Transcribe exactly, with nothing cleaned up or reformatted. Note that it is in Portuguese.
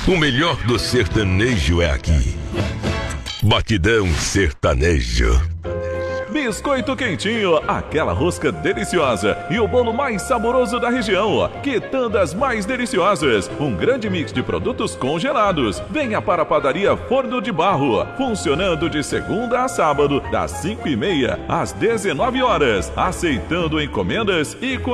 O melhor do sertanejo é aqui. Batidão Sertanejo. Biscoito quentinho, aquela rosca deliciosa e o bolo mais saboroso da região. Quitandas mais deliciosas, um grande mix de produtos congelados. Venha para a padaria Forno de Barro, funcionando de segunda a sábado, das cinco e meia às dezenove horas, aceitando encomendas e com